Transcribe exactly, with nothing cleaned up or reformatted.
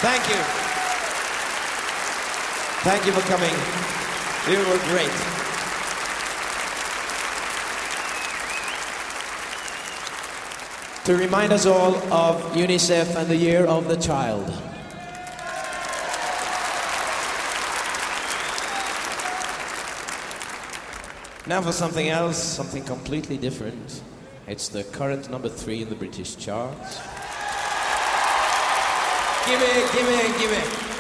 Thank you. Thank you for coming. You were great. To remind us all of UNICEF and the Year of the Child. Now for something else, something completely different. It's the current number three in the British charts. Give it, give it, give it.